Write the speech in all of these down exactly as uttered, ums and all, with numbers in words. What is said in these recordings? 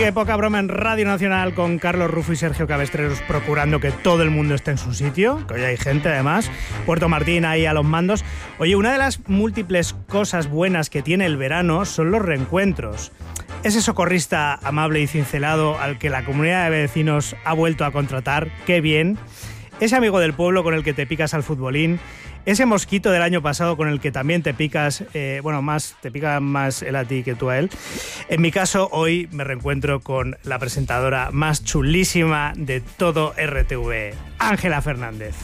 Sigue Poca Broma en Radio Nacional con Carlos Rufo y Sergio Cabestreros procurando que todo el mundo esté en su sitio, que hoy hay gente además. Puerto Martín ahí a los mandos. Oye, una de las múltiples cosas buenas que tiene el verano son los reencuentros. Ese socorrista amable y cincelado al que la comunidad de vecinos ha vuelto a contratar, qué bien. Ese amigo del pueblo con el que te picas al futbolín. Ese mosquito del año pasado con el que también te picas, eh, bueno, más te pica más él a ti que tú a él. En mi caso, hoy me reencuentro con la presentadora más chulísima de todo R T V, Ángela Fernández.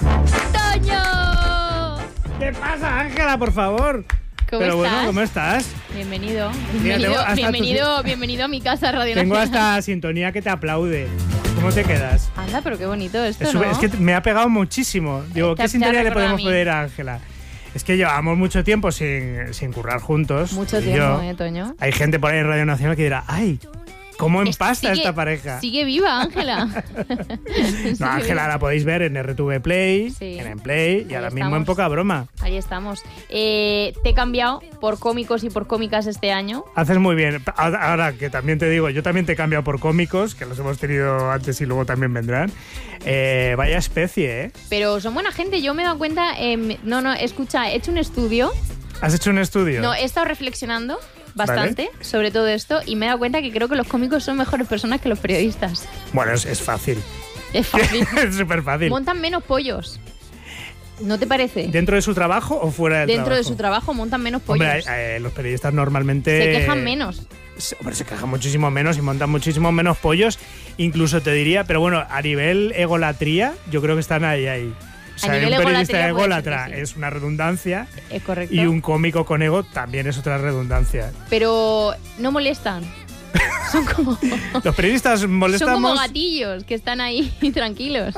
¡Toño! ¿Qué pasa, Ángela, por favor? ¿Cómo Pero estás? bueno, ¿cómo estás? Bienvenido. Mira, Bienvenido, tengo hasta bienvenido, tu- bienvenido a mi casa Radio Tengo Nacional. hasta sintonía que te aplaude. ¿Cómo te quedas? Anda, pero qué bonito esto, Es, ¿no? es que me ha pegado muchísimo. Digo, Te- ¿qué te sintonía ha le recordado podemos a mí. pedir a Ángela? Es que llevamos mucho tiempo sin, sin currar juntos. Mucho tú y tiempo, yo. ¿eh, Toño? Hay gente por ahí en Radio Nacional que dirá, ¡ay! ¿Cómo Es- empasta sigue- esta pareja? Sigue viva, Ángela. Sigue No, Ángela viva. la podéis ver en R T V Play, Sí. en Emplay y Ahí ahora mismo en estamos. Poca Broma. Ahí estamos. Eh, te he cambiado por cómicos y por cómicas este año. Haces muy bien. Ahora ahora que también te digo, yo también te he cambiado por cómicos, que los hemos tenido antes y luego también vendrán. Eh, vaya especie, ¿eh? Pero son buena gente. Yo me he dado cuenta... eh, no, no, escucha, he hecho un estudio. ¿Has hecho un estudio? No, he estado reflexionando bastante sobre todo esto y me he dado cuenta que creo que los cómicos son mejores personas que los periodistas. Bueno, es, es fácil. Es fácil. Es súper fácil. Montan menos pollos. ¿No te parece? ¿Dentro de su trabajo o fuera del Dentro trabajo? de su trabajo montan menos pollos. Hombre, eh, los periodistas normalmente... Se quejan menos. Se- Hombre, se quejan muchísimo menos y montan muchísimo menos pollos. Incluso te diría, pero bueno, a nivel egolatría, yo creo que están ahí, ahí. O sea, nivel un periodista egolatría puede ególatra ser que sí. es una redundancia Es correcto. y un cómico con ego también es otra redundancia. Pero no molestan. Son como, Los periodistas son como molestamos... gatillos que están ahí tranquilos.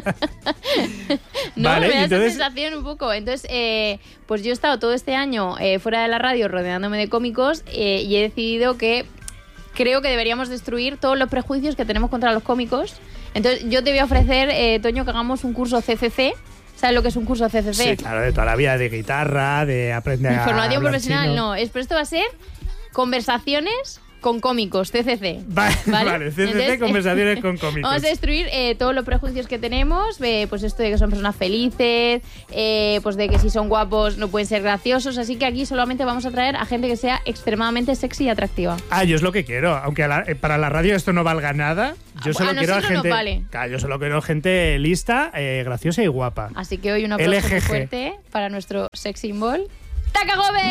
No, Vale, me da entonces- esa sensación un poco. Entonces, eh, pues yo he estado todo este año eh, fuera de la radio rodeándome de cómicos eh, y he decidido que creo que deberíamos destruir todos los prejuicios que tenemos contra los cómicos. Entonces, yo te voy a ofrecer, eh, Toño, que hagamos un curso C C C. ¿Sabes lo que es un curso C C C? Sí, claro, de toda la vida, de guitarra, de aprender a Información hablar profesional, chino. no. Es, pero esto va a ser conversaciones con cómicos, C C C. Vale, ¿Vale? vale, C C C, Entonces, conversaciones con cómicos. Vamos a destruir eh, todos los prejuicios que tenemos, eh, pues esto de que son personas felices, eh, pues de que si son guapos no pueden ser graciosos, así que aquí solamente vamos a traer a gente que sea extremadamente sexy y atractiva. Ah, yo es lo que quiero. Aunque a la- eh, para la radio esto no valga nada, yo A- solo a quiero a nosotros nos gente. vale. Claro, yo solo quiero gente lista, eh, graciosa y guapa. Así que hoy un aplauso L G G. muy fuerte para nuestro sex symbol, ¡Taka Gómez!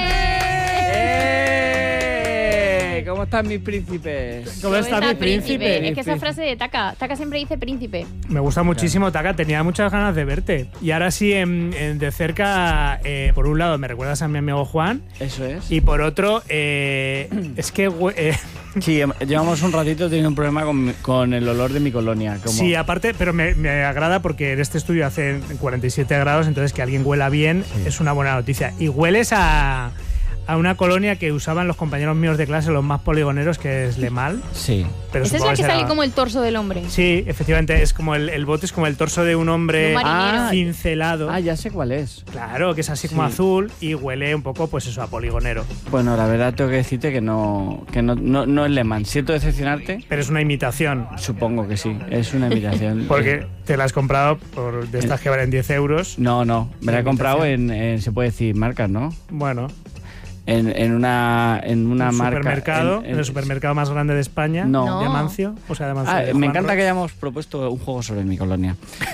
¡Eh! ¿Cómo están mis príncipes? ¿Cómo está mi príncipe? Es que esa frase de Taka, Taka siempre dice príncipe. Me gusta muchísimo, Taka. Tenía muchas ganas de verte. Y ahora sí, en- en- de cerca, eh, por un lado, me recuerdas a mi amigo Juan. Eso es. Y por otro, eh, es que. hue- eh, Sí, em- llevamos un ratito teniendo un problema con, mi- con el olor de mi colonia. Como... Sí, aparte, pero me, me agrada porque en este estudio hace cuarenta y siete grados, entonces que alguien huela bien es una buena noticia. Y hueles a, a una colonia que usaban los compañeros míos de clase, los más poligoneros, que es Le Mal. Sí. Pero Esa es supongo la que será- sale como el torso del hombre. Sí, efectivamente, es como el, el bote es como el torso de un hombre Un marinero. Ah, cincelado. Ah, ya sé cuál es. Claro, que es así como Sí. azul y huele un poco, pues eso, a poligonero. Bueno, la verdad tengo que decirte que no, que no, no, no es Le Mans. Siento decepcionarte. Pero es una imitación. Supongo que sí, es una imitación. Porque te la has comprado por de estas que valen diez euros. No, no, me la he Una comprado imitación. en, en- se puede decir marcas, ¿no? Bueno, En, en una, en una un marca. supermercado, en- en, el supermercado más grande de España. No. De Amancio. O sea, de Amancio. Ah, de me Juan encanta Roig. que hayamos propuesto un juego sobre mi colonia.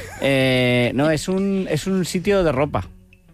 Eh, no, es un, es un sitio de ropa.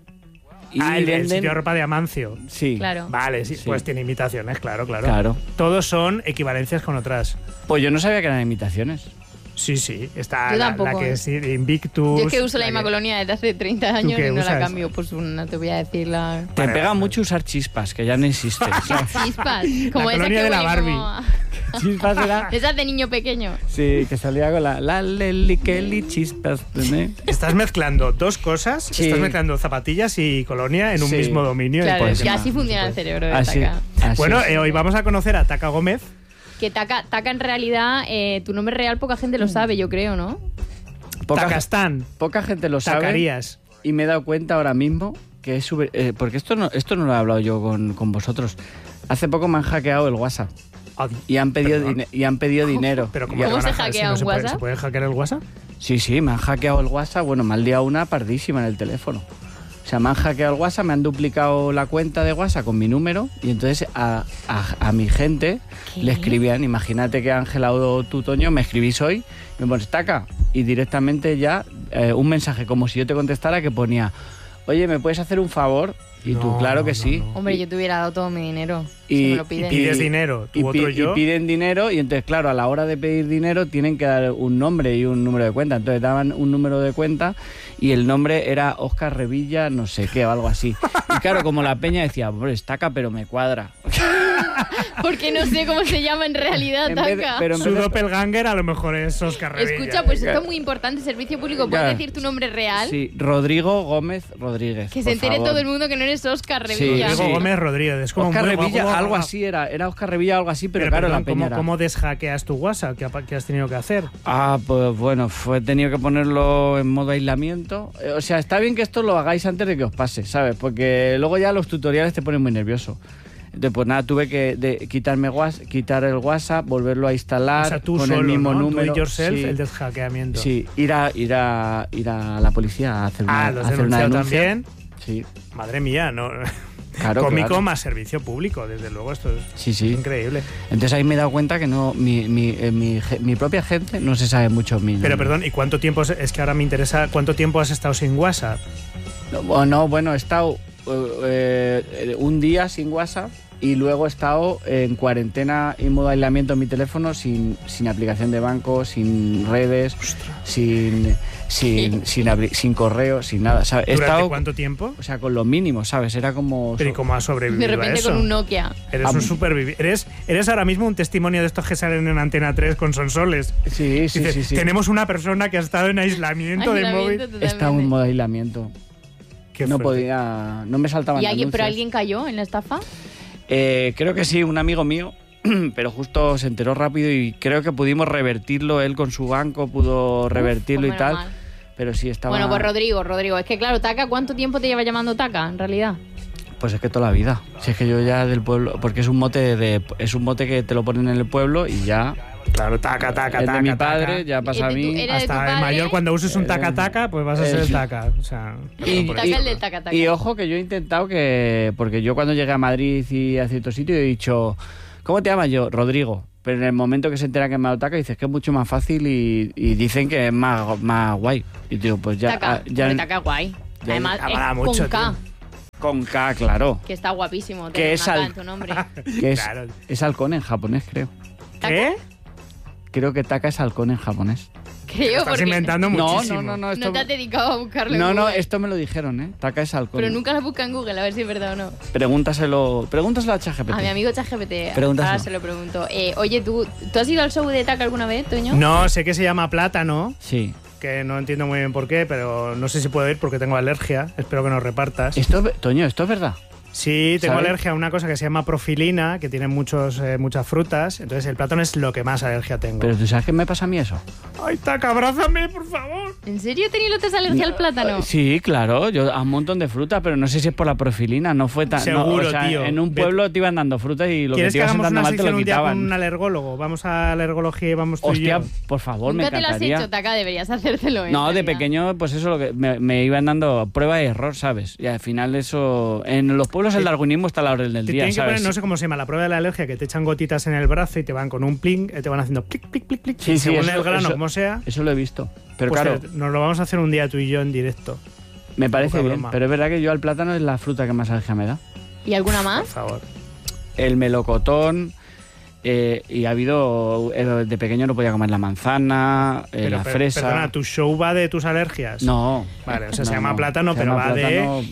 Y Ah, el, el venden- sitio de ropa de Amancio. Sí, Claro. Vale, sí, Sí. pues tiene imitaciones, claro, claro. claro. Todos son equivalencias con otras. Pues yo no sabía que eran imitaciones. Sí, sí. Está Yo la, tampoco, la que ¿eh? es Invictus. Yo es que uso la la misma que- colonia desde hace treinta años qué y no usas? la cambio. Pues no te voy a decir la... Te Vale, pega vale. mucho usar chispas, que ya no existe. ¿sabes? Chispas. Como esa colonia que de la huele Barbie. como a- Chispas era... Esas de niño pequeño. Sí, que salía con la... La leli kelly chispas. ¿eh? Estás mezclando dos cosas. Sí. Estás mezclando zapatillas y colonia en un Sí. mismo dominio. y Claro, pues, y no, así no funciona se el puede. cerebro de Así, Taka. así Bueno, es. eh, hoy vamos a conocer a Taka Gómez. Que Taka, Taka en realidad, eh, tu nombre real poca gente lo sabe, yo creo, ¿no? Poca, Takastán. poca gente lo sabe. Tacarías. Y me he dado cuenta ahora mismo que es súper... eh, porque esto no, esto no lo he hablado yo con, con vosotros. Hace poco me han hackeado el WhatsApp. y han pedido, dine- y han pedido dinero. Pero Y ¿cómo, a- te ¿Cómo van a se ha- hackea si no un se puede, WhatsApp? ¿Se puede hackear el WhatsApp? Sí, sí, me han hackeado el WhatsApp. Bueno, me han liado una pardísima en el teléfono. O sea, me han hackeado el WhatsApp, me han duplicado la cuenta de WhatsApp con mi número y entonces a, a, a mi gente ¿Qué? le escribían, imagínate que Ángela o tú, Toño, me escribís hoy, me pones taca y directamente ya eh, un mensaje como si yo te contestara que ponía, oye, ¿me puedes hacer un favor? Y tú, No, claro no, que no, sí. no. Hombre, yo te hubiera dado todo mi dinero. Y- si me lo Y piden. pides dinero, tú Y, otro pi- yo. y piden dinero y entonces, claro, a la hora de pedir dinero tienen que dar un nombre y un número de cuenta. Entonces daban un número de cuenta y el nombre era Óscar Revilla, no sé qué, o algo así. Y claro, como la peña decía, hombre, estaca, pero me cuadra. Porque no sé cómo se llama en realidad, En vez de- Taka. pero en Su vez de- doppelganger a lo mejor es Oscar Revilla. Escucha, pues esto es muy importante, servicio público. ¿Puedes Ya. decir tu nombre real? Sí, Rodrigo Gómez Rodríguez. Que se por entere favor. todo el mundo que no eres Oscar Sí, Revilla. Diego sí. Gómez Rodríguez. Es como Óscar muy Revilla, guapo, algo guapo. así era. Era Óscar Revilla, algo así, pero, Pero, claro, perdón, la peña ¿cómo, era- ¿cómo deshackeas tu WhatsApp? ¿Qué, ha- qué has tenido que hacer? Ah, pues bueno, fue, he tenido que ponerlo en modo aislamiento. Eh, O sea, está bien que esto lo hagáis antes de que os pase, ¿sabes? Porque luego ya los tutoriales te ponen muy nervioso. Entonces, pues nada, tuve que de, quitarme WhatsApp, quitar el WhatsApp, volverlo a instalar O sea, tú con solo, el mismo ¿no? número. Tú y yourself, Sí. el deshackeamiento. Sí, ir a, ir a, ir a la policía a hacer una, Ah, ¿lo has hacer una denunciado denuncia. también? Sí, Madre mía, ¿no? claro, Cómico claro. más servicio público, desde luego, esto es Sí, sí. increíble. Entonces ahí me he dado cuenta que no mi, mi, eh, mi, ge- mi propia gente no se sabe mucho mi Pero nombre. perdón, ¿y cuánto tiempo, es- es que ahora me interesa, cuánto tiempo has estado sin WhatsApp? No, o no, bueno, he estado eh, eh, un día sin WhatsApp y luego he estado en cuarentena y modo aislamiento en mi teléfono sin, sin aplicación de banco, sin redes, sin, sin, sin, abri- sin correo, sin nada. ¿sabes? He ¿Durante estado, cuánto tiempo? o sea, con lo mínimo, ¿sabes? Era como... Pero ¿y cómo has sobrevivido De a repente eso? con un Nokia. Eres Ah, un superviviente. Eres, eres ahora mismo un testimonio de estos que salen en Antena tres con sonsoles. Sí, sí, Dices, sí, sí. tenemos una persona que ha estado en aislamiento, de Aislamiento móvil. totalmente. He estado en modo aislamiento. Qué No fuerte. podía... No me saltaban ¿Y alguien, pero anuncios. alguien cayó en la estafa? Eh, creo que sí, un amigo mío, pero justo se enteró rápido y creo que pudimos revertirlo, él con su banco pudo revertirlo Uf, y pues tal, menos mal. pero sí estaba... Bueno, pues Rodrigo, Rodrigo. Es que claro, Taka, ¿cuánto tiempo te lleva llamando Taka, en realidad? Pues es que toda la vida, si es que yo ya del pueblo, porque es un mote de, es un mote que te lo ponen en el pueblo y ya Claro, taca, taca, es taca. de mi taca. padre, ya pasa a ¿Es de tu- mí. era de tu Hasta el padre? mayor, cuando uses un Eh, taca taca, pues vas a ser eh, el taca. O sea, Y- por Taka, eso. el del Taka Taka. Y ojo que yo he intentado que, porque yo cuando llegué a Madrid y a cierto sitio he dicho, ¿cómo te llamas yo? Rodrigo. Pero en el momento que se entera que me ha dado taca, dices que es mucho más fácil y, y dicen que es más, más guay. Y digo, pues ya... Taka, ah, ya hombre, Taka guay. ya- Además, Ah, es mola con mucho, K, con K, claro. que está guapísimo. Que tener es una K al- en tu nombre. Que es, Claro. es halcón en japonés, creo. ¿Qué? Creo que Taka es halcón en japonés. Creo, Estás porque inventando No, muchísimo. no, no, no. no Esto, te has dedicado a buscarlo en no, no, Google. esto me lo dijeron, ¿eh? Taka es halcón. Pero nunca lo buscas en Google, a ver si es verdad o no. Pregúntaselo, pregúntaselo a ChatGPT. A mi amigo ChatGPT. Pregúntaselo. Ahora se lo pregunto. Eh, oye, ¿tú, ¿tú has ido al show de Taka alguna vez, Toño? No, sé que se llama plátano, Sí. que no entiendo muy bien por qué, pero no sé si puedo ir porque tengo alergia. Espero que nos repartas. Esto, Toño, esto es verdad. Sí, tengo ¿Sabes? alergia a una cosa que se llama profilina, que tiene muchos, eh, muchas frutas. Entonces el plátano es lo que más alergia tengo. Pero tú sabes qué me pasa a mí eso. ¡Ay, Taka, abrázame, por favor! ¿En serio tenías alergia al plátano? Sí, claro, yo a un montón de fruta, pero no sé si es por la profilina, no fue tan... no, Seguro, o sea, tío. En un Ve- pueblo te iban dando fruta y lo que ¿Quieres te que ibas hagamos sentando una mal te sección lo un día con quitaban. un alergólogo? Vamos a alergología y vamos tú y Hostia, yo. por favor, Nunca me te lo has encantaría. hecho, Taka, deberías hacértelo. ¿eh? No, en de realidad. pequeño, pues eso lo que me, me iban dando prueba y error, ¿sabes? Y al final eso... En los pueblos el darwinismo está a la orden del Te día, tienen que ¿sabes? poner, no sé cómo se llama, la prueba de la alergia, que te echan gotitas en el brazo y te van con un pling, eh, te van haciendo clic, clic, clic, clic. Sí, y sí, según eso- el grano, eso- como sea, Eso lo he visto. Pero pues claro, te- nos lo vamos a hacer un día tú y yo en directo. me parece poca bien. broma. Pero es verdad que yo al plátano es la fruta que más alergia me da. ¿Y alguna Por más? favor. El melocotón... eh, y ha habido... eh, de pequeño no podía comer la manzana, eh, Pero, la per- fresa... Perdona, ¿tu show va de tus alergias? No. Vale, o sea, se No, llama no. plátano, Se pero llama va de... plátano-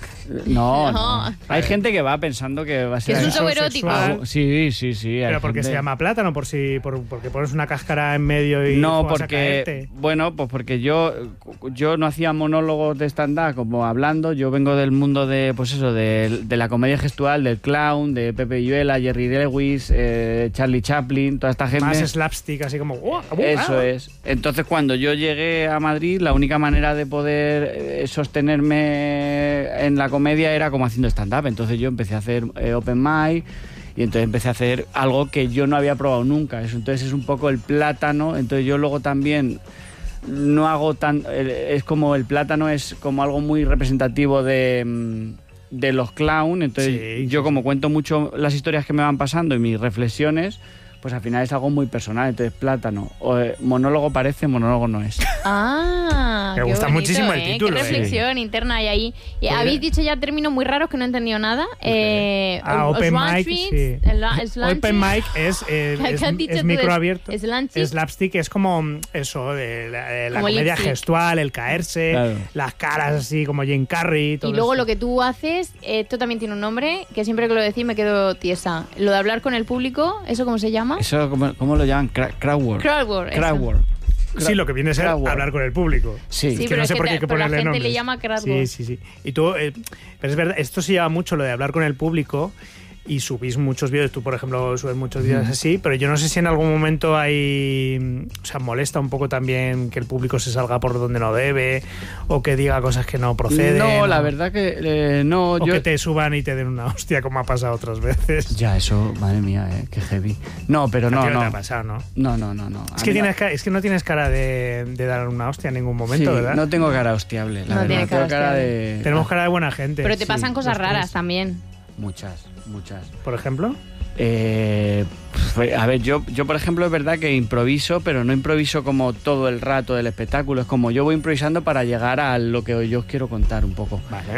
No, No. no. Hay gente que va pensando que va a ser... Que es un Eso show erótico. sexual. Ah, sí, sí, sí. hay Pero porque gente- se llama plátano, por si, por, porque pones una cáscara en medio y No, juegas a porque caerte. bueno, pues porque yo yo no hacía monólogos de stand-up como hablando, yo vengo del mundo de pues eso, de, de la comedia gestual, del clown, de Pepe Villuela, Jerry Lewis, eh, Charlie Chaplin, toda esta gente. Más slapstick, así como... ¡oh! ¡oh! Eso ¡ah! es. Entonces, cuando yo llegué a Madrid, la única manera de poder eh, sostenerme en la comedia era como haciendo stand-up. Entonces yo empecé a hacer eh, open mic Y entonces empecé a hacer algo que yo no había probado nunca. Eso, entonces es un poco el plátano. Entonces yo luego también no hago tan... Es como el plátano es como algo muy representativo de, de los clown. Entonces Sí, yo sí, como cuento mucho las historias que me van pasando y mis reflexiones, pues al final es algo muy personal. Entonces plátano. O, eh, monólogo parece, monólogo no es. Ah, Me qué gusta bonito, muchísimo el ¿eh? título, Qué sí. reflexión interna hay ahí. Y Pues habéis ya- dicho ya términos muy raros que no he entendido nada. Eh, Ah, os- open slant mic, treats, sí. el- slant Open treats. mic es, eh, ¿Qué es, has dicho es tú micro de- abierto. slant treats? Slapstick es como mm, eso, de la, de la Como comedia lipstick. gestual, el caerse, Claro. las caras así como Jim Carrey. Todo Y luego esto. lo que tú haces, eh, esto también tiene un nombre, que siempre que lo decís me quedo tiesa. Lo de hablar con el público, ¿eso cómo se llama? Eso, ¿cómo, cómo lo llaman? Cra- Crowdwork. Crowdwork. eso. Crowdwork. Sí, lo que viene a ser Crowdwork. hablar con el público. Sí. Es Sí, que pero no es sé que por qué te- hay que pero la ponerle gente le nombres. llama crowdwork. Sí, sí, sí. Y tú, eh, pero es verdad, esto se lleva mucho lo de hablar con el público y subís muchos vídeos. Tú, por ejemplo, subes muchos vídeos así, pero yo no sé si en algún momento hay... O sea, molesta un poco también que el público se salga por donde no debe o que diga cosas que no proceden. No, la o- verdad que eh, no. O yo... que te suban y te den una hostia, como ha pasado otras veces. Ya, eso, madre mía, eh, qué heavy. No, pero A no, ti no te no. ha pasado, ¿no? No, no, no, no. A Es que, mí no. tienes ca- es que no tienes cara de, de dar una hostia en ningún Sí, momento, ¿verdad? no tengo cara hostiable, la No verdad. tienes cara tengo cara hostiable. de. Tenemos cara de buena gente. Pero te Sí, pasan cosas los tres. raras también. Muchas, muchas. Por ejemplo. Eh, pf, a ver, yo, yo por ejemplo es verdad que improviso, pero no improviso como todo el rato del espectáculo. Es como yo voy improvisando para llegar a lo que yo os quiero contar un poco. Vale.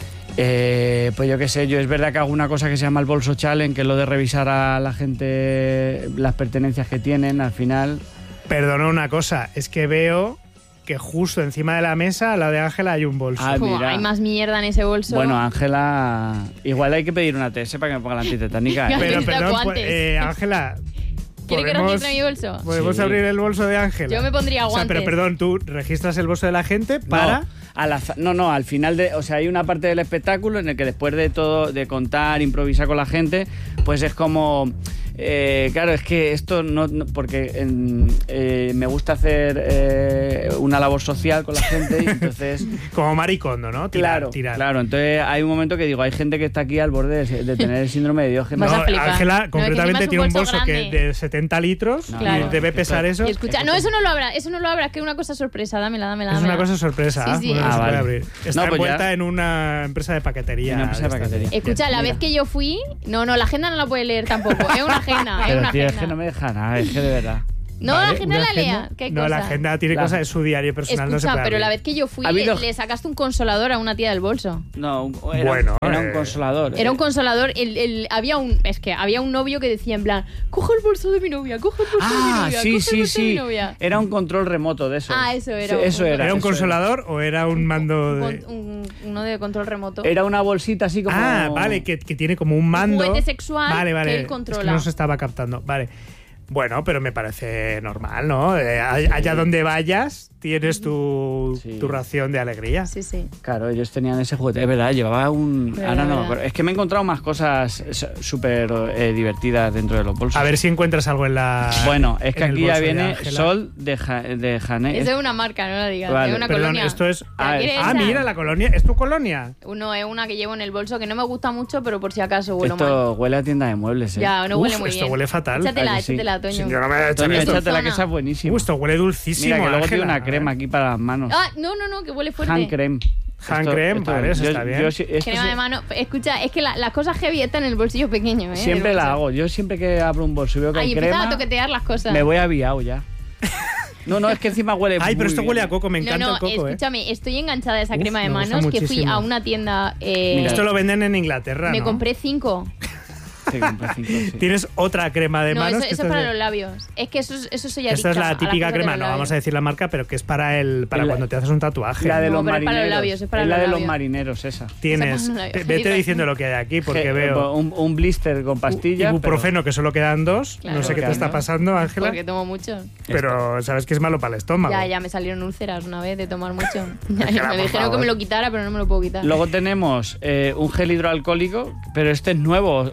Eh, pues yo qué sé, yo es verdad que hago una cosa que se llama el bolso challenge, que es lo de revisar a la gente las pertenencias que tienen al final. Perdona una cosa, es que veo que justo encima de la mesa, al lado de Ángela, hay un bolso. Ah, Fu, mira. hay más mierda en ese bolso. Bueno, Ángela, igual hay que pedir una T S para que me ponga la antitetánica. ¿eh? Ya. Pero, necesita perdón, guantes. pues, eh, Ángela, ¿Quiere que podemos, registre mi bolso? podemos Sí. abrir el bolso de Ángela. Yo me pondría O sea, pero guantes. perdón, tú registras el bolso de la gente para... No, al azar- no, no, al final de, o sea, hay una parte del espectáculo en el que después de todo, de contar, improvisar con la gente, pues es como, eh, claro, es que esto no, no- porque en- eh, me gusta hacer eh, una labor social con la gente y entonces, Como maricondo, ¿no? Tirar, claro, tirar. claro, entonces hay un momento que digo, hay gente que está aquí al borde de, de tener el síndrome de Diógenes. Vas No, a flipar. Ángela No, es que concretamente encima es un tiene un bolso bolso que grande. de setenta litros No, y Claro. debe pesar eso. Y escucha, no, eso no lo abra, eso no lo abra, que es una cosa sorpresa, dámela, dámela. Es una dámela. cosa sorpresa. Sí, ¿eh? sí. Bueno, no Ah, se puede vale. abrir. Está No, pues envuelta ya. en una empresa de paquetería. Una empresa de estas paquetería. Escucha, la Mira. vez que yo fui, no, no, la agenda no la puede leer tampoco, es una agenda, es Pero una tío, es agenda. que no me deja nada, es que de verdad. No, Vale, la agenda una la lea, agenda- ¿qué No, cosa? la agenda tiene La- cosas de su diario personal, no se Escucha, puede pero abrir. la vez que yo fui, Ha habido- le, le sacaste un consolador a una tía del bolso. No, un- era, Bueno, era eh. un consolador. Era un eh. consolador, el, el- había un, es que había un novio que decía en plan, coge el bolso de mi novia, coge el bolso de mi Ah, novia, sí, coge sí, el bolso de mi sí. novia. Era un control remoto de eso. Ah, eso era Sí, un- eso era. ¿Era un eso consolador o era un mando Un de...? con- un- uno de control remoto. Era una bolsita así como. Ah, vale, que, que tiene como un mando. juguete sexual vale, vale. que él Es controla. que no se estaba captando. Vale. Bueno, pero me parece normal, ¿no? Eh, allá donde vayas, tienes tu, Sí. tu ración de alegría. Sí, sí. Claro, ellos tenían ese juguete. Es verdad, llevaba un. Verdad, Ahora no, verdad. pero es que me he encontrado más cosas s- súper eh, divertidas dentro de los bolsos. A ver si encuentras algo en la. Bueno, es que en el aquí ya bolso de viene Ángela. Sol de, ja, de Jané. Es de una marca, no la digas. Vale, Es una Perdón, colonia. esto es. ¿Te la Ah, quieres Ah, esa? mira, la colonia. ¿Es tu colonia? Uno es una que llevo en el bolso que no me gusta mucho, pero por si acaso huelo mal. Esto huele a tienda de muebles, ¿eh? Ya, no Uf, huele muy esto bien. huele fatal. Échatela, ¿A que sí? échatela, Toño. Sí, yo no me voy a echar Toño, esto. échatela que Zona. esa es buenísima. Uh, esto huele dulcísimo. Mira, que luego tiene Ángela. una crema aquí para las manos. Ah, no, no, no, que huele fuerte. Hand cream. Hand cream, vale, eso yo- está bien. yo sí- esto Crema sí- de mano. Escucha, es que la- las cosas heavy están en el bolsillo pequeño, ¿eh? Siempre del la bolso. hago. Yo siempre que abro un bolso y veo que Ahí hay empiezas crema, a toquetear las cosas. me voy aviado ya. No, no, es que encima huele Ay, pero muy esto bien. huele a coco, me No, encanta no, el coco, ¿eh? escúchame, estoy enganchada a esa Uf, crema de me gusta manos que fui muchísimo. a una tienda. eh, Mira, Esto lo venden en Inglaterra, me ¿no? compré cinco. Sí, compré cinco, sí. Tienes otra crema de No, manos eso, que eso esta es para de- los labios. Es que eso, es- eso soy Esta adicta es a la las típica cosas de crema, los no labios. vamos a decir la marca, pero que es para el para La- cuando te haces un tatuaje. La de No, los pero es para los marineros. labios, es para la los de los labios. marineros, esa. Tienes. Esa para los te- labios. Vete diciendo lo que hay aquí, porque Je- veo Un, un blister con pastillas. ibuprofeno, que solo quedan dos. Claro. No sé qué te Quedan está dos. pasando, Ángela. Porque tomo mucho. Pero sabes que es malo para el estómago. Ya, ya me salieron úlceras una vez de tomar mucho. Ya, Ángela, me por dijeron favor. que me lo quitara, pero no me lo puedo quitar. Luego tenemos eh, un gel hidroalcohólico, pero este es nuevo o, o lleva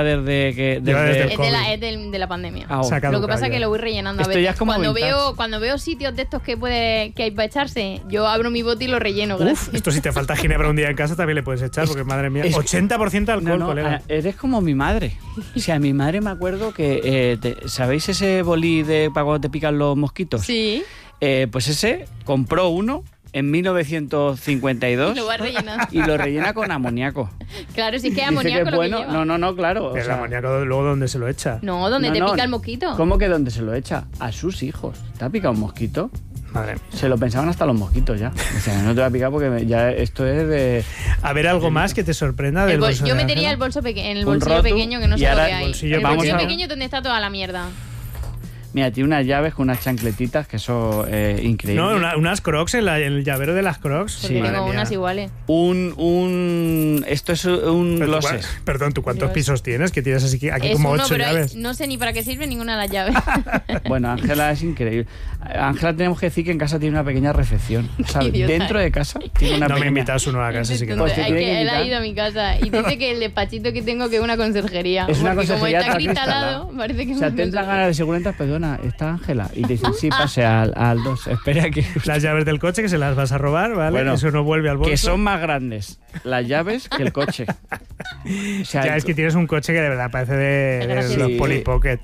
desde que... Lleva desde- desde el Es de la, COVID. es del- de la pandemia. Ah, Sacado Lo que pasa es callo. que lo voy rellenando a Esto veces. ya es como cuando vintage. veo cuando veo sitios de estos que puede que hay para echarse, yo abro mi bote y lo relleno. Uf, gracias. esto si te falta ginebra un día en casa también le puedes echar, porque madre mía, es- ochenta por ciento de alcohol, No, no, colega. a- eres como mi madre. O sea, mi madre me acuerdo que... eh, te- ¿Sabéis ese bolí de para cuando te pican los mosquitos? Sí, Eh, pues ese compró uno en mil novecientos cincuenta y dos lo va rellenando. y lo rellena con amoníaco. Claro, si es que Dice es amoníaco que lo que bueno. lleva. No, no, no, claro. o Pero el sea, amoníaco luego ¿dónde se lo echa? No, donde no, te no, pica el mosquito. ¿Cómo que dónde se lo echa? A sus hijos. ¿Te ha picado un mosquito? Madre mía. Se lo pensaban hasta los mosquitos ya. O sea, no te va a picar porque me- ya esto es de... A ver, algo más que te sorprenda El del bol- bolso yo de metería Ángela. el bolso peque- en el Un bolsillo roto, pequeño que no y sé lo ahora que el hay. bolsillo el vamos bolsillo a- pequeño es donde está toda la mierda. Mira, tiene unas llaves con unas chancletitas que son eh, increíbles. No, una- unas crocs, en, la- en el llavero de las crocs. Porque Madre tengo mía. unas iguales. Un, un... Esto es un Pero tú, glosses. cua- perdón, ¿tú cuántos Dios. pisos tienes? Que tienes así que aquí Es como uno, ocho pero hay- llaves. no sé ni para qué sirve ninguna de las llaves. Bueno, Ángela es increíble. Ángela tenemos que decir que en casa tiene una pequeña recepción. ¿Sabes? idiota. Dentro de casa tiene una No me pequeña... invitas uno a casa, así que no. Pues te Hay tiene que- que él ha invitar. ido a mi casa y dice que el despachito que tengo que es una conserjería. Es una porque conserjería como está tal que está al cristalado, lado. parece que O es sea, una te entran conserjería. ganas de seguridad, perdona, está Ángela. Y te dicen, sí, pase al, al dos. Espera que... Las llaves del coche que se las vas a robar, ¿vale? Bueno, Eso no vuelve al bolso. Que son más grandes las llaves que el coche. O sea, Ya el es que co- tienes un coche que de verdad parece de, Es de gracioso. los Sí. Polly Pocket.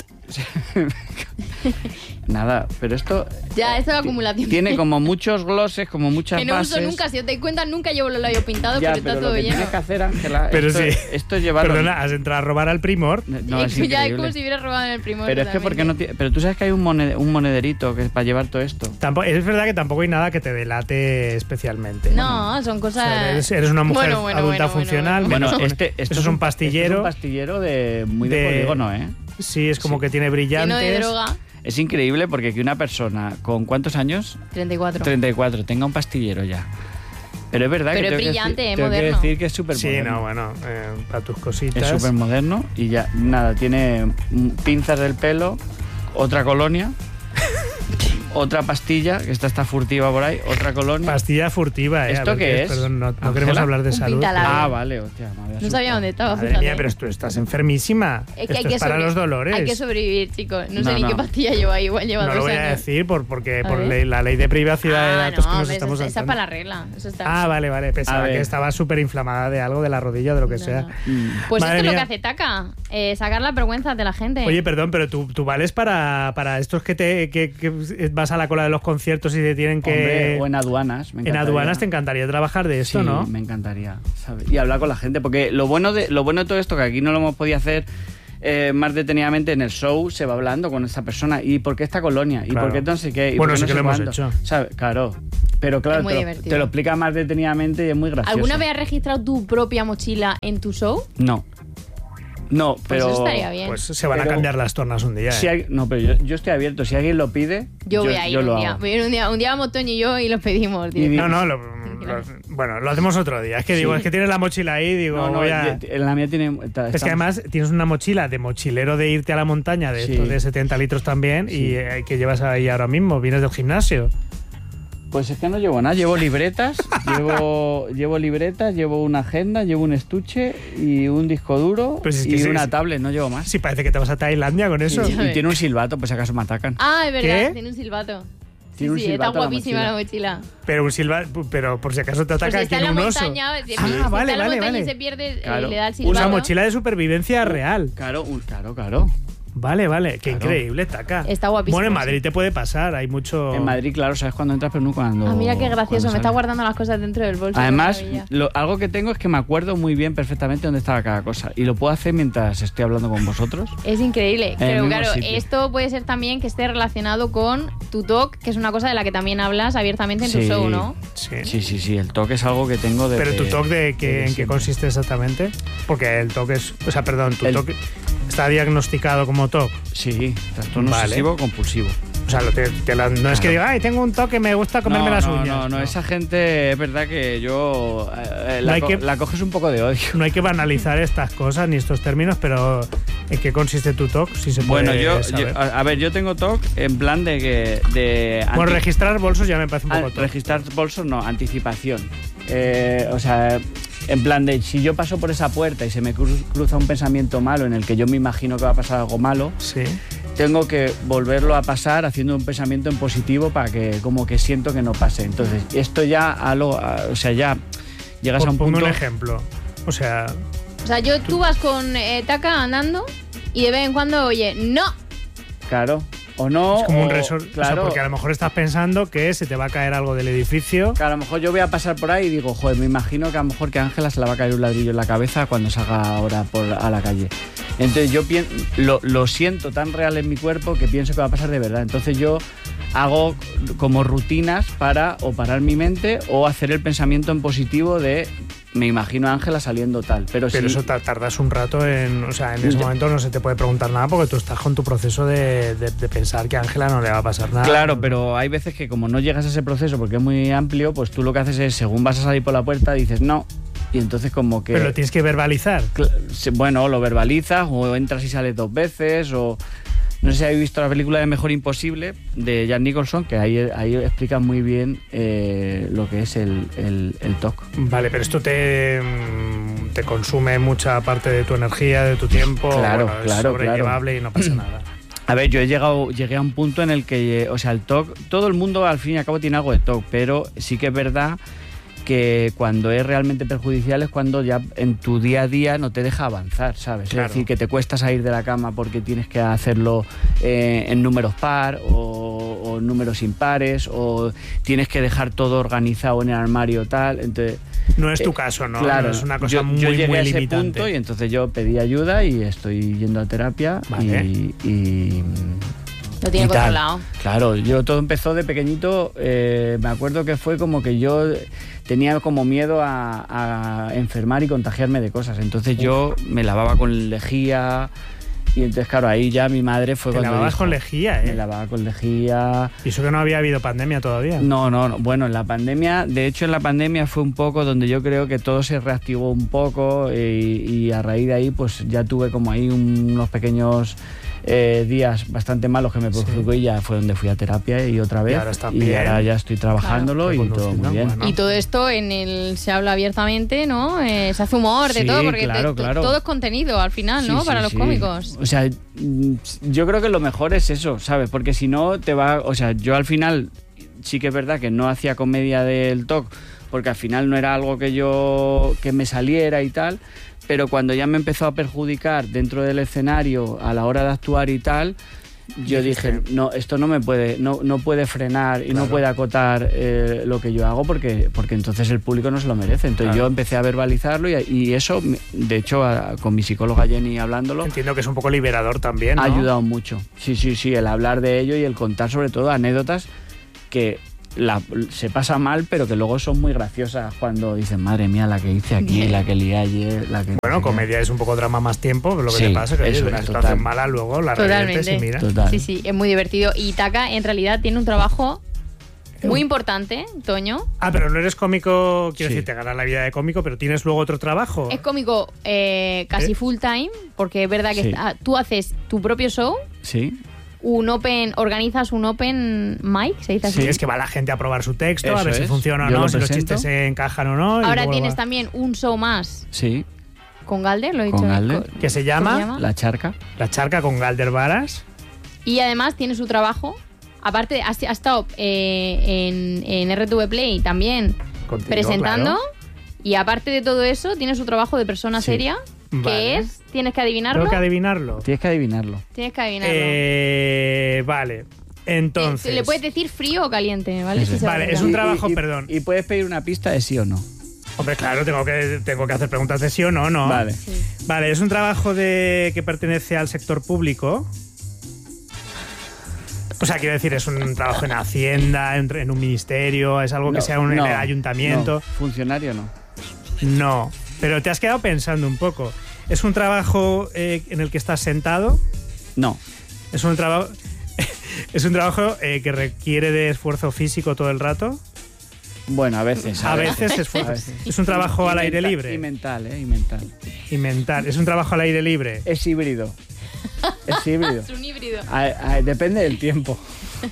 Nada, pero esto... Ya, esto es acumulación. Tiene como muchos glosses, como muchas Que no bases. uso nunca, si os dais cuenta, nunca llevo los labios pintados Ya, porque pero está lo todo que lleno. tienes que hacer, Ángela, Pero esto, sí. esto es llevarlo... Perdona, has entrado a robar al Primor. No, es ya es increíble. como si hubiera robado en el primero. Pero es que porque no tiene... Pero tú sabes que hay un, moned- un monederito que es para llevar todo esto. Tampoco, es verdad que tampoco hay nada que te delate especialmente. No, son O cosas. sea, eres, eres una mujer Bueno, bueno, adulta bueno, funcional. bueno, Bueno, menos- este, esto eso es un Esto es pastillero. un pastillero de muy de, de- polígono, ¿eh? Sí, es como Sí. que tiene brillantes. Lleno de droga. Es increíble porque que una persona con ¿cuántos años? treinta y cuatro. treinta y cuatro, tenga un pastillero ya. Pero es verdad Pero que es tengo que brillante, decir- es tengo que moderno. decir que es súper Sí, moderno. no, bueno, eh, para tus cositas. Es súper moderno y ya, nada, tiene mm, pinzas del pelo, otra colonia, otra pastilla, que esta está furtiva por ahí, otra colonia. Pastilla furtiva, ¿eh? ¿Esto A ver, qué es? Perdón, no, no ¿Ángela? queremos hablar de Un salud. pintalabio. Ah, vale, hostia, me había No asustado. sabía dónde estaba. Madre fíjate. mía, pero tú estás enfermísima. Es que Esto hay que es para sobrevi- los dolores. Hay que sobrevivir, chicos. No, No, sé ni no. qué pastilla lleva, igual lleva no dos lo voy años. a decir por, porque, A por ver. ley- la ley de privacidad de Ah, datos que no, nos hombre, estamos esa, esa es saltando. para la regla. Eso está. Ah, vale, vale. Pensaba A ver. que estaba súper inflamada de algo, de la rodilla o de lo que No, sea. no. Mm. Pues Madre esto es lo mía. que hace Taka. Eh, sacar las vergüenzas de la gente. Oye, perdón, pero tú, tú vales para, para estos que te que, que vas a la cola de los conciertos y te tienen que... Hombre, o en aduanas. Me en encantaría. aduanas te encantaría trabajar de esto, Sí, ¿no? me encantaría, ¿sabes? Y hablar con la gente, porque lo bueno de lo bueno de todo esto, que aquí no lo hemos podido hacer eh, más detenidamente en el show, se va hablando con esta persona. ¿Y por qué esta colonia? ¿Y Claro. por qué no sé qué? ¿Y Bueno, por qué sí no que sé lo hemos cuánto? hecho. ¿Sabes? Claro. Pero claro, Es muy te lo, divertido. te lo explica más detenidamente y es muy gracioso. ¿Alguna vez has registrado tu propia mochila en tu show? No. No, Pues pero... eso estaría bien. Pues se van Pero- a cambiar las tornas un día. Si ¿eh? hay- no, pero yo, yo estoy abierto. Si alguien lo pide, yo, voy a ir yo lo un día. hago. Voy a ir un día. Un día vamos Toño y yo y lo pedimos. Y directo. No, no, lo, lo- bueno, lo hacemos otro día. Es que digo, Sí. es que tienes la mochila ahí, digo, No, no, voy a... yo- la mía tiene... está- Es que estamos- además tienes una mochila de mochilero de irte a la montaña de Sí. estos de setenta litros también Sí. y eh, que llevas ahí ahora mismo, vienes del gimnasio. Pues es que no llevo nada, llevo libretas, llevo, llevo libretas, llevo una agenda, llevo un estuche y un disco duro Pues es que y sí, una sí. tablet, no llevo más. Sí, parece que te vas a Tailandia con eso. Y, Ya y ves. tiene un silbato, pues si acaso me atacan. Ah, es verdad. ¿Qué? Tiene un silbato. Sí, Tiene un sí, silbato está la guapísima la mochila. Pero un silba, pero por si acaso te Pues ataca si está aquí en la un oso. montaña, si, Ah, si está vale, en la vale, montaña vale. y se pierde, eh, Claro. le da el Una silbato. Una mochila de supervivencia real. Claro, un- claro, claro. Vale, vale, qué Claro. increíble, Taca. Está guapísimo, Bueno, en sí. Madrid te puede pasar, hay mucho... En Madrid, claro, sabes cuándo entras, pero no cuando... Ah, mira qué cuando gracioso. Me está sales. guardando las cosas dentro del bolso. qué Además, maravilla. lo- algo que tengo es que me acuerdo muy bien perfectamente dónde estaba cada cosa. Y lo puedo hacer mientras estoy hablando con vosotros. Es increíble. el Pero mismo claro, sitio. esto puede ser también que esté relacionado con tu talk, que es una cosa de la que también hablas abiertamente en tu Sí. show, ¿no? Sí. Sí, sí, sí, el toque es algo que tengo de... Pero tu TOC, de que, ¿en qué siempre. consiste exactamente? Porque el TOC es... O sea, perdón, tu El- TOC está diagnosticado como TOC. Sí, trastorno Vale. obsesivo compulsivo. O sea, lo te- te la- no es que diga, ay, tengo un TOC que me gusta comerme no, las no, uñas. No, no, esa gente es verdad que yo eh, eh, No la, hay co- que- la coges un poco de odio. No hay que banalizar estas cosas ni estos términos, pero ¿en qué consiste tu TOC? Si se puede Bueno, yo, saber. yo- a, a ver, yo tengo TOC en plan de que de Bueno, anti- registrar bolsos ya me parece un ah, poco TOC. registrar bolsos no, anticipación. Eh, o sea, En plan de, si yo paso por esa puerta y se me cru- cruza un pensamiento malo en el que yo me imagino que va a pasar algo malo, Sí. tengo que volverlo a pasar haciendo un pensamiento en positivo para que como que siento que no pase. Entonces, esto ya, a lo, a- o sea, ya llegas Por, a un ponme punto... un ejemplo. O sea, O sea, yo, tú vas con eh, Taka andando y de vez en cuando, oye, no. Claro, o no... es como un o- resort. O sea, Claro, porque a lo mejor estás pensando que se te va a caer algo del edificio. que a lo mejor yo voy a pasar por ahí y digo, joder, me imagino que a lo mejor que a Ángela se le va a caer un ladrillo en la cabeza cuando salga ahora por, a la calle. Entonces yo pien- lo, lo siento tan real en mi cuerpo que pienso que va a pasar de verdad. Entonces yo hago como rutinas para o parar mi mente o hacer el pensamiento en positivo de me imagino a Ángela saliendo tal. Pero, Pero sí, eso ta- tardas un rato en. O sea, en ese Ya. momento no se te puede preguntar nada porque tú estás con tu proceso de, de- de pensar que a Ángela no le va a pasar nada. Claro, pero hay veces que como no llegas a ese proceso porque es muy amplio, pues tú lo que haces es, según vas a salir por la puerta, dices no. Y entonces como que... Pero lo tienes que verbalizar. Cl- se- Bueno, lo verbalizas o entras y sales dos veces o... No sé si habéis visto la película de Mejor Imposible de Jack Nicholson, que ahí, ahí explica muy bien eh, lo que es el, el, el T O C. Vale, pero esto te, mm, te consume mucha parte de tu energía, de tu tiempo. Claro, Bueno, es claro, sobrellevable y no pasa nada. A ver, yo he llegado, llegué a un punto en el que, eh, o sea, el T O C, todo el mundo al fin y al cabo tiene algo de T O C, pero sí que es verdad que cuando es realmente perjudicial es cuando ya en tu día a día no te deja avanzar, ¿sabes? Claro. Es decir, que te cuesta salir de la cama porque tienes que hacerlo eh, en números par o, o números impares o tienes que dejar todo organizado en el armario tal, entonces... No es tu Eh, caso, ¿no? Claro, No es una cosa yo, muy, yo llegué muy a ese limitante. punto y entonces yo pedí ayuda y estoy yendo a terapia Vale. y, y Lo tiene y tal. controlado. Claro, yo todo empezó de pequeñito, eh, me acuerdo que fue como que yo tenía como miedo a, a enfermar y contagiarme de cosas, entonces yo me lavaba con lejía y entonces claro, ahí ya mi madre fue Te cuando lavabas dijo, con lejía, Me ¿eh? lavaba con lejía. Y eso que no había habido pandemia todavía. No, no, no, bueno, en la pandemia, de hecho en la pandemia fue un poco donde yo creo que todo se reactivó un poco y, y a raíz de ahí pues ya tuve como ahí unos pequeños eh, días bastante malos que me perjudicó y ya fue donde fui a terapia y otra vez Y ahora estás y bien. ahora ya estoy trabajándolo Claro. y todo muy Reconduciendo, bien. bueno. Y todo esto en el se habla abiertamente, ¿no? Eh, se hace humor de Sí, todo, porque claro, te- claro. todo es contenido al final, ¿no? Sí, Para sí, los sí. cómicos. O sea, mm, yo creo que lo mejor es eso, ¿sabes? Porque si no te va... O sea, yo al final sí que es verdad que no hacía comedia del T O C porque al final no era algo que yo... que me saliera y tal, pero cuando ya me empezó a perjudicar dentro del escenario a la hora de actuar y tal... Yo dije, no, esto no me puede, no, no puede frenar y Claro. no puede acotar eh, lo que yo hago porque, porque entonces el público no se lo merece. Entonces Claro. yo empecé a verbalizarlo y, y eso, de hecho, a- con mi psicóloga Jenny hablándolo, Entiendo que es un poco liberador también, ¿no? ha ayudado mucho. Sí, sí, sí, el hablar de ello y el contar sobre todo anécdotas que la- se pasa mal, pero que luego son muy graciosas cuando dicen, madre mía, la que hice aquí, la que lié ayer, la que... no Bueno, sé qué". comedia es un poco drama más tiempo, pero lo que Sí, te pasa es que oye, eso de una es, situación total. mala luego la Totalmente. reviertes y mira. Total. Sí, sí, es muy divertido. Y Taka en realidad tiene un trabajo Eh, muy importante, Toño. Ah, pero no eres cómico, quiero Sí. decir, te ganas la vida de cómico, pero tienes luego otro trabajo. Es cómico eh, casi ¿Eh? full time, porque es verdad que Sí. está- tú haces tu propio show, Sí, un open, organizas un open mic, se dice así. Sí, es que va la gente a probar su texto, a Eso ver si es. funciona o Yo no, lo si los presento. chistes se encajan o no. y Ahora luego tienes va- también un show más sí, con Galder, lo he dicho. Con ¿eh? Galder. Co- Que se ¿cómo llama, se llama? la charca. La Charca con Galder Varas. Y además tiene su trabajo. Aparte, ha, ha estado eh, en, en R T V Play también Contigo, presentando. claro. Y aparte de todo eso, tiene su trabajo de persona Sí. seria, que Vale. es, tienes que adivinarlo. Tengo que adivinarlo. Tienes que adivinarlo. Tienes que adivinarlo. Eh, vale, entonces... Eh, Le puedes decir frío o caliente, ¿vale? Eso Si es. se va a Vale, olvidar. es un Y- trabajo, y- perdón. Y puedes pedir una pista de sí o no. Hombre, claro, tengo que, tengo que hacer preguntas de sí o no, ¿no? Vale. Sí. Vale, es un trabajo de que pertenece al sector público. O sea, quiero decir, es un trabajo en Hacienda, en, en un ministerio, es algo que No, sea un, no, en el ayuntamiento. no. Funcionario no. No, pero te has quedado pensando un poco. ¿Es un trabajo eh, en el que estás sentado? No. ¿Es un trabajo es un trabajo eh, que requiere de esfuerzo físico todo el rato? Bueno, a veces. A veces A esfuerzo. veces. ¿Es un trabajo al Y aire menta- libre? Y mental, ¿eh? Y mental. Y mental. ¿Es un trabajo al aire libre? Es híbrido. Es híbrido. Es un híbrido. A- a- depende del tiempo.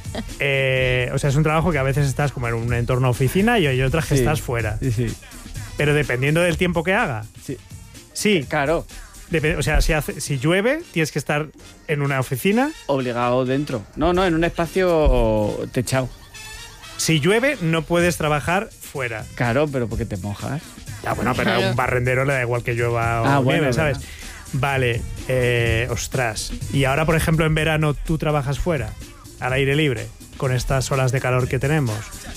Eh, o sea, es un trabajo que a veces estás como en un entorno oficina y hay otras que Sí. estás fuera. Sí, sí. Pero dependiendo del tiempo que haga. Sí. Sí. Claro. Dep- o sea, si, hace, si llueve, tienes que estar en una oficina. Obligado dentro. No, no, en un espacio techado. Si llueve, no puedes trabajar fuera. Claro, pero porque te mojas. Ya, bueno, pero a Claro. un barrendero le da igual que llueva o Ah, bueno, nieve, ¿sabes? verdad. Vale, eh, ostras. Y ahora, por ejemplo, en verano, ¿tú trabajas fuera? Al aire libre, con estas olas de calor que tenemos.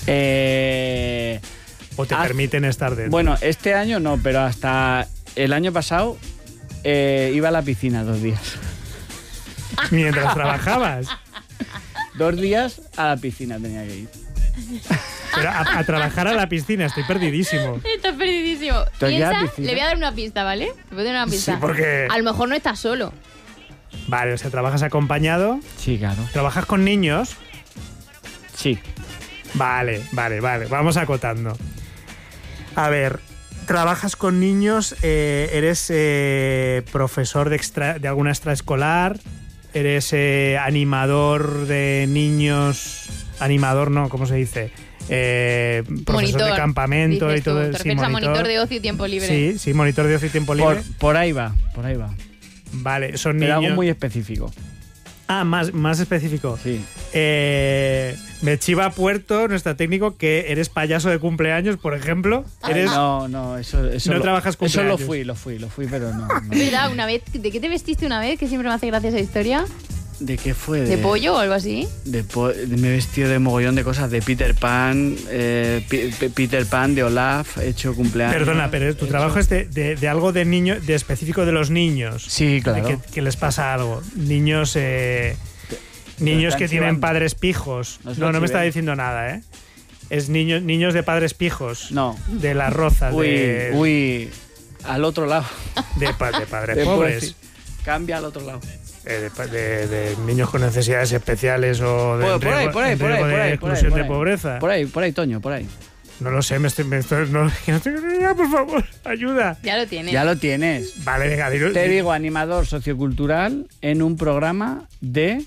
Eh, ¿O te haz- permiten estar dentro? Bueno, este año no, pero hasta el año pasado eh, iba a la piscina dos días. Mientras trabajabas. Dos días a la piscina tenía que ir. Pero a, a trabajar a la piscina, estoy perdidísimo. Estás perdidísimo. ¿Tú ya Piensa, piscina? le voy a dar una pista, ¿vale? Te voy a dar una pista. Sí, porque- A lo mejor no estás solo. Vale, o sea, trabajas acompañado, Sí, claro. trabajas con niños. Sí. Vale, vale, vale, vamos acotando. A ver, trabajas con niños, eh, eres eh, profesor de, extra, de alguna extraescolar, eres eh, animador de niños, animador no, ¿cómo se dice? Eh, profesor Monitor, de campamento dices y todo. tú. el- Te sí, refieres a monitor de ocio y tiempo libre. Sí, sí, monitor de ocio y tiempo libre. Por, por ahí va, por ahí va. Vale, son Pero niños. algo muy específico. Ah, más, más específico. Sí. Eh, me chiva Puerto, nuestro técnico, que eres payaso de cumpleaños, por ejemplo. Eres, No, no, eso, eso No lo, trabajas Eso lo cumpleaños. fui, lo fui, lo fui, pero no. no. ¿Es verdad? Una vez, ¿de qué te vestiste una vez? Que siempre me hace gracia esa historia. ¿De qué fue? ¿De pollo o algo así? De po- de- me he vestido de mogollón de cosas, de Peter Pan, eh, Pi- Pi- Peter Pan, de Olaf, he hecho cumpleaños. Perdona, pero tu he trabajo hecho- es de, de- de algo de niño, de específico de los niños. Sí, claro. De que, que les pasa algo. Niños, eh, niños están que tienen chivando. padres pijos. Nos No, lo no me está chiven. diciendo nada, ¿eh? Es niños, niños de padres pijos. No. De las rozas. Uy, de, uy, al otro lado. de, pa- de padres Te puedo pobres. decir, cambia al otro lado. eh, de, pa- de- de niños con necesidades especiales o de Por, por ahí, riesgo- por ahí, en por ahí, riesgo por de ahí, por ahí, exclusión por de ahí. pobreza. Por ahí, por ahí, Toño, por ahí. No lo sé, me estoy, me estoy- no, que no estoy, ya, por favor, ayuda. Ya lo tienes. Ya lo tienes. Vale, venga, dilo. Te digo, animador sociocultural en un programa de...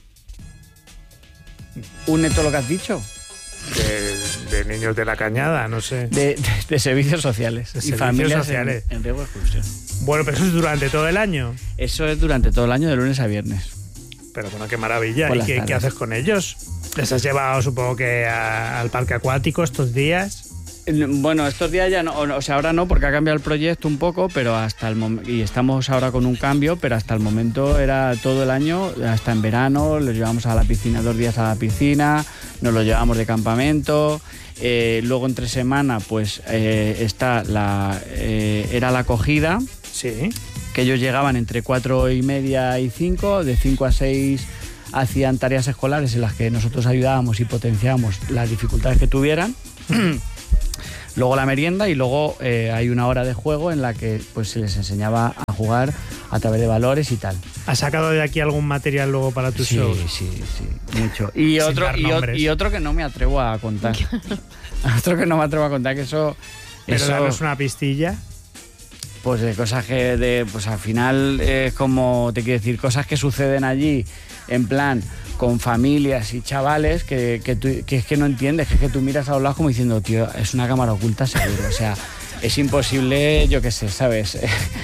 Une todo lo que has dicho. De, de niños de la cañada, no sé. De, de- de servicios sociales. De y servicios familias sociales. En, en riesgo de exclusión. Bueno, pero eso es durante todo el año. Eso es durante todo el año, de lunes a viernes. Pero bueno, qué maravilla. Por ¿Y las qué, tardes. qué haces con ellos? ¿Les has llevado, supongo que, a- al parque acuático estos días? Bueno, estos días ya no, o sea, ahora no, porque ha cambiado el proyecto un poco, pero hasta el momento, y estamos ahora con un cambio, pero hasta el momento era todo el año, hasta en verano, los llevamos a la piscina, dos días a la piscina, nos los llevamos de campamento, eh, luego entre semana, pues eh, está la, eh, era la acogida, Sí. que ellos llegaban entre cuatro y media y cinco, de cinco a seis hacían tareas escolares en las que nosotros ayudábamos y potenciábamos las dificultades que tuvieran. Luego la merienda y luego eh, hay una hora de juego en la que pues se les enseñaba a jugar a través de valores y tal. ¿Has sacado de aquí algún material luego para tus Sí, shows? sí, sí, mucho. Y Sin otro, dar y, o- nombres. y otro que no me atrevo a contar. otro que no me atrevo a contar, que eso... Pero eso danos una pistilla. Pues de cosas que de, pues al final es como, te quiero decir, cosas que suceden allí, en plan, con familias y chavales que, que, tú- que es que no entiendes, que es que tú miras a los lados como diciendo, tío, es una cámara oculta seguro, o sea, es imposible, yo qué sé, ¿sabes?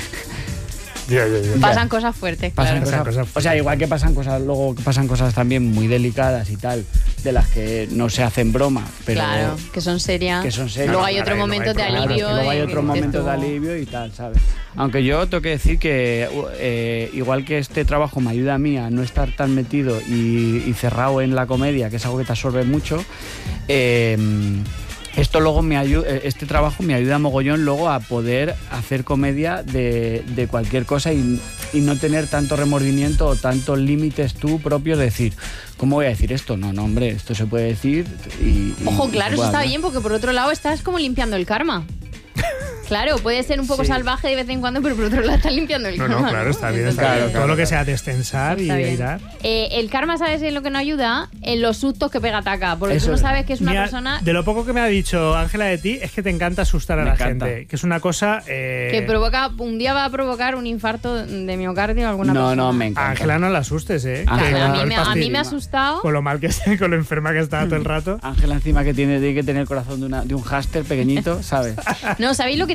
Ya, ya, ya. Pasan cosas fuertes, Pasan claro. cosas, Pasan cosas o sea, igual que pasan cosas, luego que pasan cosas también muy delicadas y tal, de las que no se hacen broma, pero... Claro, que son serias. Que son serias. Luego hay Claro, otro luego momento hay de problemas. Claro, alivio. que luego hay de- otro de momento esto. de alivio y tal, ¿sabes? Aunque yo tengo que decir que eh, igual que este trabajo me ayuda a mí a no estar tan metido y, y cerrado en la comedia, que es algo que te absorbe mucho, eh, esto luego me ayuda, este trabajo me ayuda mogollón luego a poder hacer comedia de, de cualquier cosa y, y no tener tanto remordimiento o tantos límites tú propios de decir, ¿cómo voy a decir esto? No, no, hombre, esto se puede decir y... y- Ojo, y claro, se eso puede está hablar. bien porque por otro lado estás como limpiando el karma. Claro, puede ser un poco Sí. salvaje de vez en cuando, pero por otro lado estás limpiando el No, karma. no, claro, está bien. Está Claro, bien. claro, Todo lo que claro. sea destensar y Está bien. airar. Eh, el karma, ¿sabes en lo que no ayuda? En los sustos que pega Taka. Porque Eso tú no es. sabes que es una Mira, persona de lo poco que me ha dicho Ángela de ti es que te encanta asustar a Me la encanta. gente, que es una cosa eh, que provoca, un día va a provocar un infarto de miocardio a alguna No, persona. no, me a encanta. Ángela no la asustes, eh. Ángela, Que Claro, a, con mí todo el me, a mí pastel- me ha asustado. con lo mal que está, con lo enferma que está todo el rato. Ángela encima que tiene, tiene que tener el corazón de, una, de un hámster pequeñito, ¿sabes? No, ¿sabéis lo que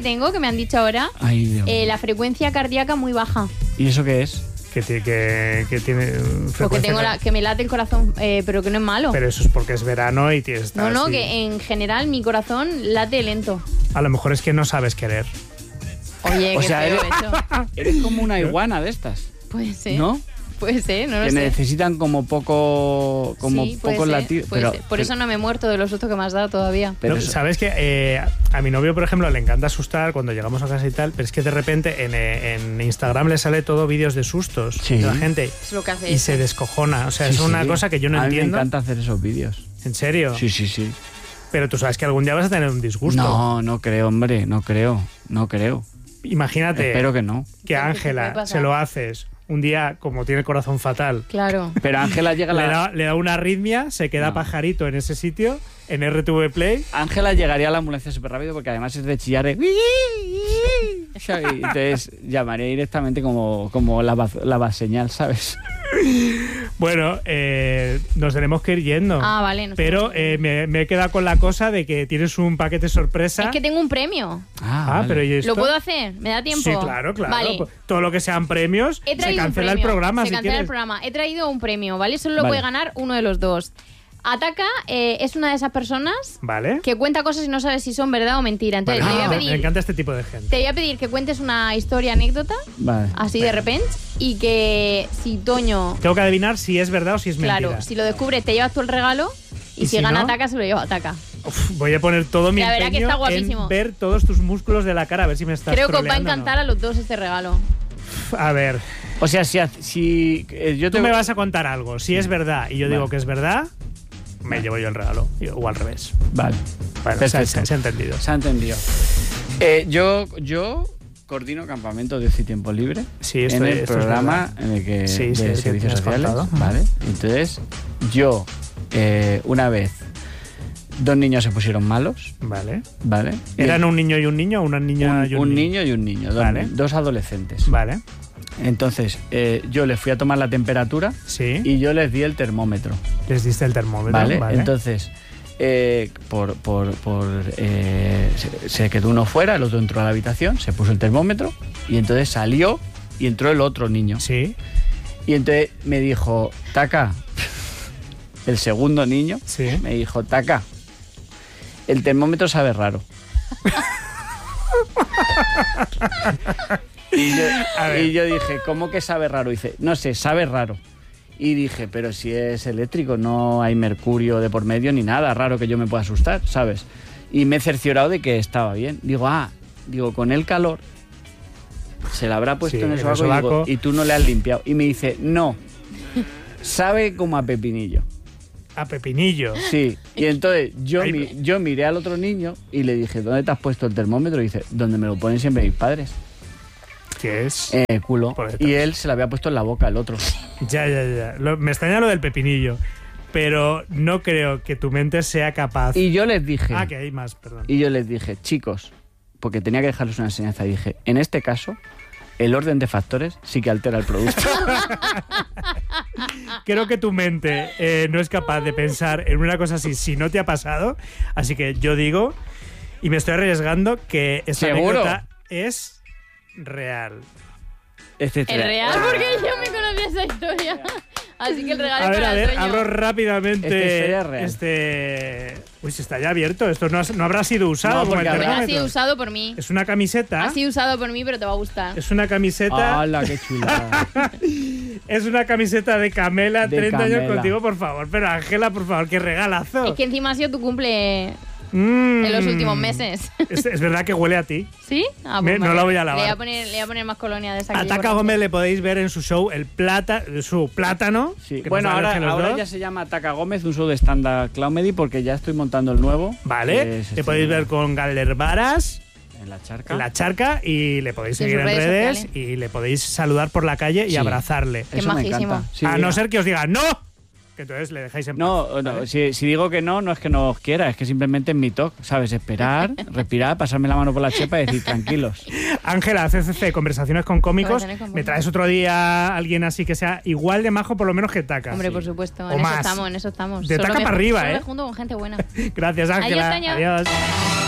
tengo, que me han dicho ahora, Ay, Dios eh, mío. la frecuencia cardíaca muy baja. ¿Y eso qué es? Que, ti- que, que tiene Porque frecuencia tengo la, que me late el corazón, eh, pero que no es malo. Pero eso es porque es verano y tienes No, no, así. que en general mi corazón late lento. A lo mejor es que no sabes querer. Oye, O qué sea, feo eres- eso. Eres como una iguana de estas, Puede ser. ¿no? Puede ser, no lo Que sé. necesitan como poco, como Sí, puede poco ser, latido. puede Pero, ser. Por pero- eso no me he muerto de los sustos que me has dado todavía. pero No, eso- Sabes que eh, a mi novio, por ejemplo, le encanta asustar cuando llegamos a casa y tal, pero es que de repente en, eh, en Instagram le sale todo vídeos de sustos Sí. de la gente Es lo que hace y eso. se descojona. O sea, Sí, es una sí. cosa que yo no a mí entiendo. me encanta hacer esos vídeos. ¿En serio? Sí, sí, sí. Pero tú sabes que algún día vas a tener un disgusto. No, no creo, hombre, no creo, no creo. Imagínate Espero que no. que a ¿Qué te puede Ángela pasar? se lo haces un día, como tiene el corazón fatal, Claro. Pero Ángela llega a le la... da, le da una arritmia, se queda No. pajarito en ese sitio, en R T V Play. Ángela llegaría a la ambulancia súper rápido porque además es de chillar. de- ¿sabes? Y entonces llamaría directamente como, como la, va- la va señal, ¿sabes? Bueno, eh, nos tenemos que ir yendo. Ah, vale. nos Pero tenemos que ir. eh, me, me he quedado con la cosa de que tienes un paquete sorpresa. Es que tengo un premio. Ah, Ah, vale. pero ¿y esto? ¿Lo puedo hacer? ¿Me da tiempo? Sí, claro, claro. Vale. Pues todo lo que sean premios, He se traído un cancela el premio. programa Se si cancela quieres. el programa. He traído un premio, ¿vale? Solo lo Vale. puede ganar uno de los dos. Ataca eh, es una de esas personas Vale. que cuenta cosas y no sabe si son verdad o mentira. Entonces, Vale. te, voy a Ah, me pedir, encanta este tipo de gente. te voy a pedir que cuentes una historia, anécdota, Vale. así de repente, y que si Toño, Tengo que adivinar si es verdad o si es claro, mentira. si lo descubre, te llevas tú el regalo, y, ¿Y si, si gana no? Ataca, se lo lleva Ataca. Uf, voy a poner todo mi La verdad que empeño está guapísimo. en ver todos tus músculos de la cara, a ver si me estás Creo que os va a troleando o no. encantar a los dos este regalo. Uf, A ver, O sea, si, si eh, yo te tú me vas a contar algo. Si es verdad y yo digo Vale. que es verdad, me llevo yo el regalo. Y- O al revés. Vale. Bueno, se, Perfecto. se- se ha entendido. Se ha entendido. Eh, yo, yo coordino campamento de ocio y tiempo libre Sí, en estoy- el esto es programa verdad. en el que Sí, sí, de sí, servicios me has sociales, contado. ¿vale? Entonces, yo eh, una vez dos niños se pusieron malos, Vale. ¿vale? Y ¿Eran un niño y un niño o una niña un, y un, un niño y un niño, dos, Vale. dos adolescentes. Vale. Entonces, eh, yo les fui a tomar la temperatura Sí. y yo les di el termómetro, Les diste el termómetro. ¿vale? Vale. Entonces, eh, por, por, por, eh, se, se quedó uno fuera, el otro entró a la habitación, se puso el termómetro y entonces salió y entró el otro niño. Sí. Y entonces me dijo, Taca, el segundo niño, Sí. me dijo, Taca, el termómetro sabe raro. y, yo, A ver. y yo dije, ¿cómo que sabe raro? Y dice, no sé, sabe raro. Y dije, pero si es eléctrico, no hay mercurio de por medio ni nada raro que yo me pueda asustar, ¿sabes? Y me he cerciorado de que estaba bien. Digo, ah, digo, con el calor se la habrá puesto Sí, en el en el sobaco, y, digo, sobaco. y tú no le has limpiado. Y me dice, no, sabe como a pepinillo. A pepinillo. Sí, y entonces yo, Ay, mi- yo miré al otro niño y le dije, ¿dónde te has puesto el termómetro? Y dice, donde me lo ponen siempre mis padres, ¿Qué es? en el culo. Por detrás. Y él se lo había puesto en la boca, el otro. Ya, ya, ya. Lo- me extraña lo del pepinillo. Pero no creo que tu mente sea capaz. Y yo les dije, Ah, que hay más, perdón. y yo les dije, chicos, porque tenía que dejarles una enseñanza, y dije, en este caso, el orden de factores sí que altera el producto. Creo que tu mente eh, no es capaz de pensar en una cosa así si no te ha pasado. Así que yo digo, y me estoy arriesgando, que esta ¿Seguro? anécdota es real. Este Es real porque yo me conocía esa historia. Así que el regalo A es ver, para a ver, Toño. abro rápidamente Este sería real. este... Uy, se está ya abierto. Esto no, has- no habrá sido usado No, como el porque habrá- Ha termómetro. sido usado por mí. Es una camiseta. Ha sido usado por mí, pero te va a gustar. Es una camiseta. ¡Hala, qué chulada! Es una camiseta de Camela, De treinta años Camela. contigo, por favor. Pero Ángela, por favor, qué regalazo. Es que encima ha sido tu cumple Mm. en los últimos meses. Es, es verdad que huele a ti. ¿Sí? Ah, Me- no la voy a lavar. Le voy a poner, le voy a poner más colonia de esa que Ataca llevo Gómez le podéis ver en su show el plata, su plátano. Sí. que Bueno, nos ahora, alejen los ahora dos. ya se llama Taca Gómez, un show de stand-up comedy, porque ya estoy montando el nuevo. Vale, que le se podéis estrena ver con Galder Varas en la charca. en la charca y le podéis Y en seguir en sus redes redes sociales. y le podéis saludar por la calle y Sí. abrazarle. Qué Eso me majísimo. encanta. Sí, a no diga. ser que os diga ¡no! Que entonces le dejáis en paz. No, no ¿vale? si, si digo que no, no es que no os quiera, es que simplemente es mi toque, ¿sabes? Esperar, respirar, pasarme la mano por la chepa y decir tranquilos. Ángela, C C C, conversaciones con cómicos. Conversaciones con ¿Me cómicos. traes otro día a alguien así que sea igual de majo, por lo menos que Taca? Hombre, Sí. por supuesto. O En eso más. estamos, en eso estamos. De Solo taca me- para arriba, solo ¿eh? me junto con gente buena. Gracias, Ángela. Toño. Adiós.